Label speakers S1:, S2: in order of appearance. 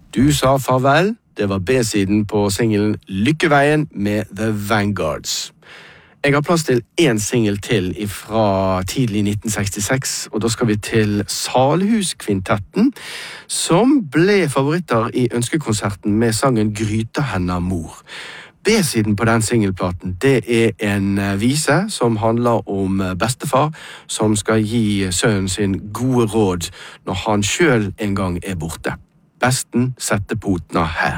S1: Du sa farvel, det var B-siden på singelen Lykkeveien med The Vanguards. Jeg har plass til en singel til fra tidlig 1966, og da skal vi til Salhuskvintetten, som ble favoritter i ønskekonserten med sangen Grytehenna mor. B-siden på den singelplaten, det er en vise som handler om bestefar, som skal gi sønnen sin gode råd når han selv en gang er borte. Besten setter potna her.